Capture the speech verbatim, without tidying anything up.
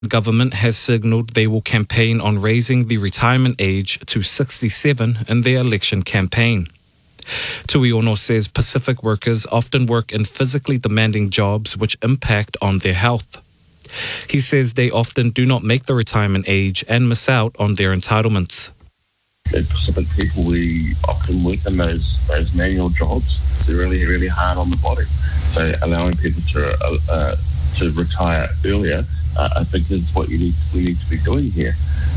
Government has signalled they will campaign on raising the retirement age to sixty-seven in their election campaign. Tuiono says Pacific workers often work in physically demanding jobs which impact on their health. He says they often do not make the retirement age and miss out on their entitlements. The Pacific people, we often work in those, those manual jobs. They're really, really hard on the body. So allowing people to uh, uh, to retire earlier, uh, I think is what you need, we need to be doing here.